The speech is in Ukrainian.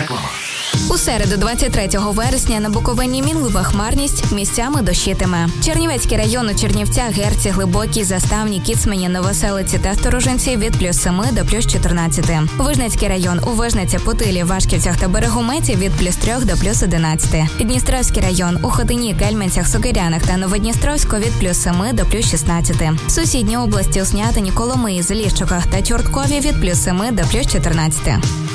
Реклама. У середу, 23 вересня, на Буковині мінлива хмарність, місцями дощитиме. Чернівецький район у Чернівцях, Герці, Глибокій, Заставні, Кіцмані, Новоселиці та Сторожинці від +7 до +14. Вижницький район у Вижниці, Путилі, Вашківцях та Берегометі від +3 до +11. Дністровський район у Хотині, Кельменцях, Сокирянах та Новодністровську від +7 до +16. Сусідні області у Снятині, Коломиї, Заліщиках та Чорткові від +7 до +14.